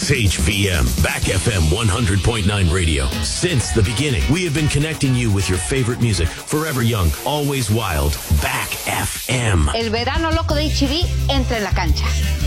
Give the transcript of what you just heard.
It's HVM, Back FM 100.9 radio. Since the beginning, we have been connecting you with your favorite music. Forever young, always wild. Back FM. El verano loco de HV entra en la cancha.